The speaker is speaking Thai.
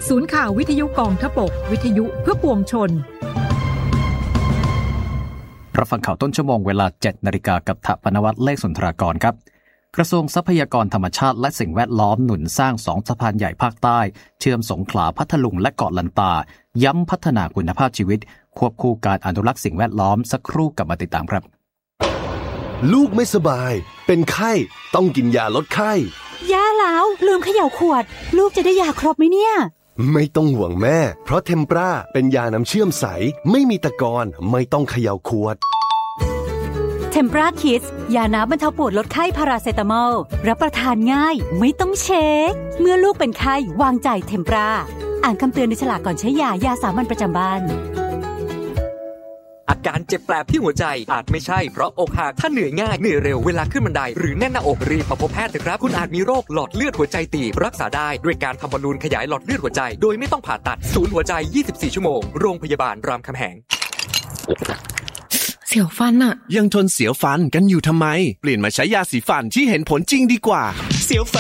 ศูนย์ข่าววิทยุกองทพบกวิทยุเพื่อปวงชนรับฟังข่าวต้นชั่วโมงเวลา 7:00 น.กับถปนวัฒน์เลขสุนทรากรครับกระทรวงทรัพยากรธรรมชาติและสิ่งแวดล้อมหนุนสร้าง2สะพานใหญ่ภาคใต้เชื่อมสงขลาพัทลุงและเกาะลันตาย้ำพัฒนาคุณภาพชีวิตควบคู่การอนุรักษ์สิ่งแวดล้อมสักครู่กลับมาติดตามครับลูกไม่สบายเป็นไข้ต้องกินยาลดไข้แย่แล้วลืมเขย่าขวดลูกจะได้ยาครบไหมเนี่ยไม่ต้องห่วงแม่เพราะเทมปราเป็นยาน้ำเชื่อมใสไม่มีตะกอนไม่ต้องเขย่าขวดเทมปราคิดยาน้ำบรรเทาปวดลดไข้พาราเซตามอลรับประทานง่ายไม่ต้องเช็คเมื่อลูกเป็นไข้วางใจเทมปราอ่านคำเตือนในฉลากก่อนใช้ยาสามัญประจำบ้านอาการเจ็บแปลบที่หัวใจอาจไม่ใช่เพราะอกหักถ้าเหนื่อยง่ายเหนื่อยเร็วเวลาขึ้นบันไดหรือแน่นหน้าอกรีบมาพบแพทย์เถอะครับคุณอาจมีโรคหลอดเลือดหัวใจตีบรักษาได้ด้วยการทำบอลลูนขยายหลอดเลือดหัวใจโดยไม่ต้องผ่าตัดศูนย์หัวใจ24ชั่วโมงโรงพยาบาลรามคำแหงเสียวฟันอะยังทนเสียวฟันกันอยู่ทำไมเปลี่ยนมาใช้ยาสีฟันที่เห็นผลจริงดีกว่าเสียว